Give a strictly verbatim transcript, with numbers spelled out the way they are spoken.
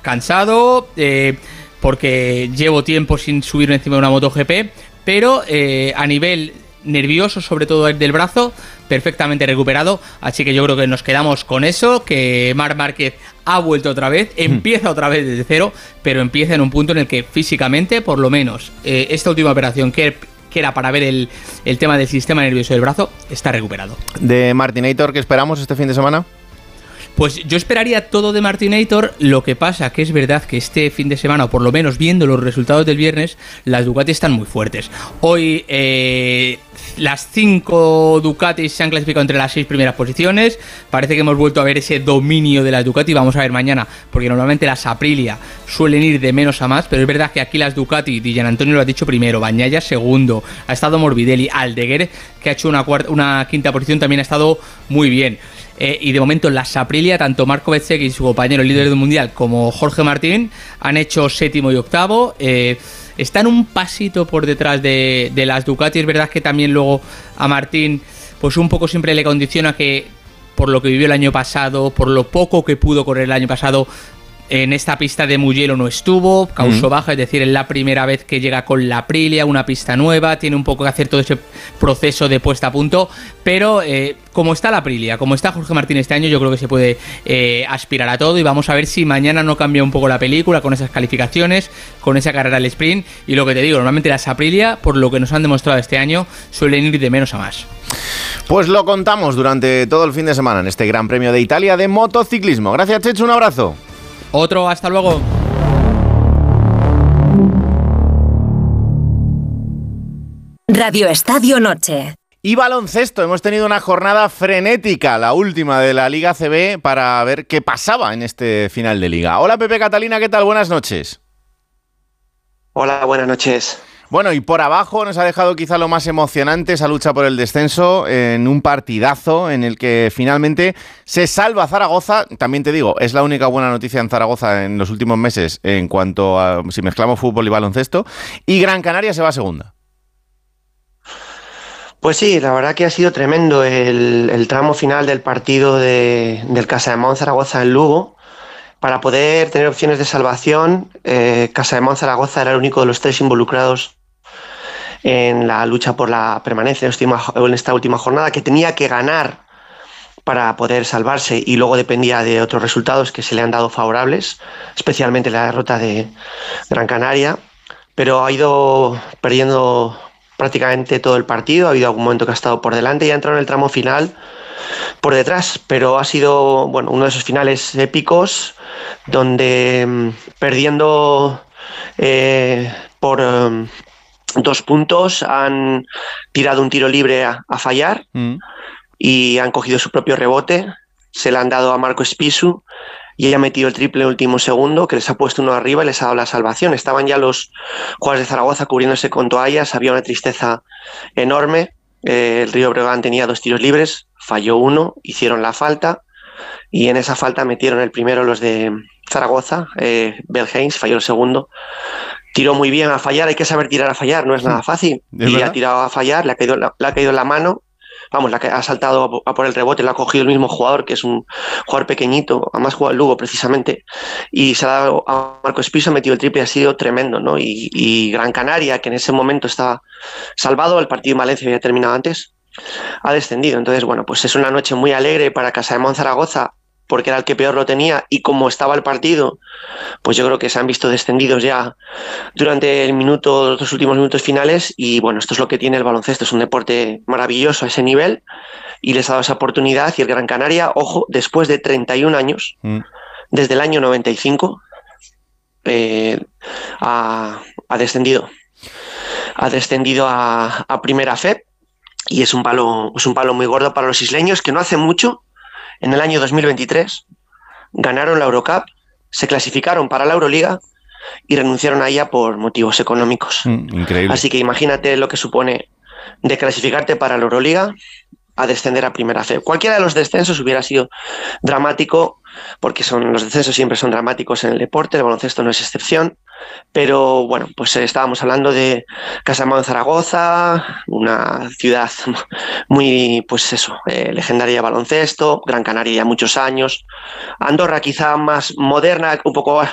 cansado, eh, porque llevo tiempo sin subir encima de una MotoGP, pero eh, a nivel nervioso, sobre todo del brazo, perfectamente recuperado, así que yo creo que nos quedamos con eso, que Marc Márquez ha vuelto otra vez, empieza otra vez desde cero, pero empieza en un punto en el que físicamente, por lo menos, eh, esta última operación que, que era para ver el, el tema del sistema nervioso del brazo, está recuperado. ¿De Martinator qué esperamos este fin de semana? Pues yo esperaría todo de Martinator, lo que pasa que es verdad que este fin de semana, o por lo menos viendo los resultados del viernes, las Ducati están muy fuertes. Hoy eh, las cinco Ducatis se han clasificado entre las seis primeras posiciones, parece que hemos vuelto a ver ese dominio de las Ducati, vamos a ver mañana, porque normalmente las Aprilia suelen ir de menos a más, pero es verdad que aquí las Ducati, Di Giannantonio lo ha dicho primero, Bagnaia segundo, ha estado Morbidelli, Aldeguer, que ha hecho una, cuarta, una quinta posición, también ha estado muy bien. Eh, y de momento las Aprilia, tanto Marco Bezzecchi y su compañero el líder del mundial como Jorge Martín han hecho séptimo y octavo, eh, están un pasito por detrás de, de las Ducati. Es verdad que también luego a Martín pues un poco siempre le condiciona que por lo que vivió el año pasado, por lo poco que pudo correr el año pasado, en esta pista de Mugello no estuvo, causó uh-huh. baja, es decir, es la primera vez que llega con la Aprilia, una pista nueva, tiene un poco que hacer todo ese proceso de puesta a punto, pero eh, como está la Aprilia, como está Jorge Martín este año, yo creo que se puede eh, aspirar a todo, y vamos a ver si mañana no cambia un poco la película con esas calificaciones, con esa carrera al sprint, y lo que te digo, normalmente las Aprilia, por lo que nos han demostrado este año, suelen ir de menos a más. Pues lo contamos durante todo el fin de semana en este Gran Premio de Italia de motociclismo. Gracias, Chechu, un abrazo. Otro, hasta luego. Radio Estadio Noche. Y baloncesto, hemos tenido una jornada frenética, la última de la Liga A C B, para ver qué pasaba en este final de Liga. Hola Pepe Catalina, ¿qué tal? Buenas noches. Hola, buenas noches. Bueno, y por abajo nos ha dejado quizá lo más emocionante, esa lucha por el descenso, en un partidazo en el que finalmente se salva Zaragoza. También te digo, es la única buena noticia en Zaragoza en los últimos meses en cuanto a si mezclamos fútbol y baloncesto. Y Gran Canaria se va a segunda. Pues sí, la verdad que ha sido tremendo el, el tramo final del partido de, del Casademont Zaragoza en Lugo. Para poder tener opciones de salvación, eh, Casademont Zaragoza era el único de los tres involucrados en la lucha por la permanencia en esta última jornada, que tenía que ganar para poder salvarse, y luego dependía de otros resultados que se le han dado favorables, especialmente la derrota de Gran Canaria, pero ha ido perdiendo prácticamente todo el partido. Ha habido algún momento que ha estado por delante y ha entrado en el tramo final por detrás, pero ha sido bueno uno de esos finales épicos donde perdiendo eh, por um, dos puntos han tirado un tiro libre a, a fallar mm. y han cogido su propio rebote, se le han dado a Marco Espisu y ella ha metido el triple en el último segundo, que les ha puesto uno arriba y les ha dado la salvación. Estaban ya los jugadores de Zaragoza cubriéndose con toallas, había una tristeza enorme. Eh, el Río Breogán tenía dos tiros libres, falló uno, hicieron la falta y en esa falta metieron el primero los de Zaragoza, eh, Belheims falló el segundo, tiró muy bien a fallar, hay que saber tirar a fallar, no es nada fácil, y verdad? ha tirado a fallar, le ha caído, le ha caído en la mano, vamos, la ha saltado a por el rebote, lo ha cogido el mismo jugador, que es un jugador pequeñito, además juega el Lugo precisamente, y se ha dado a Marco Espiso, ha metido el triple, ha sido tremendo, ¿no? Y, y Gran Canaria, que en ese momento estaba salvado, el partido en Valencia había terminado antes, ha descendido. Entonces, bueno, pues es una noche muy alegre para Casademont Zaragoza, porque era el que peor lo tenía, y como estaba el partido, pues yo creo que se han visto descendidos ya durante el minuto, los dos últimos minutos finales, y bueno, esto es lo que tiene el baloncesto, es un deporte maravilloso a ese nivel, y les ha dado esa oportunidad, y el Gran Canaria, ojo, después de treinta y un años, mm. desde el año noventa y cinco, eh, ha, ha descendido, ha descendido a, a Primera F E P, y es un palo, es un palo muy gordo para los isleños, que no hace mucho, en el año dos mil veintitrés, ganaron la Eurocup, se clasificaron para la Euroliga y renunciaron a ella por motivos económicos. Mm, increíble. Así que imagínate lo que supone de clasificarte para la Euroliga a descender a Primera F E P. Cualquiera de los descensos hubiera sido dramático, porque son, los descensos siempre son dramáticos en el deporte, el baloncesto no es excepción, pero bueno, pues eh, estábamos hablando de Casademont Zaragoza, una ciudad muy, pues eso, eh, legendaria de baloncesto, Gran Canaria ya muchos años, Andorra quizá más moderna, un poco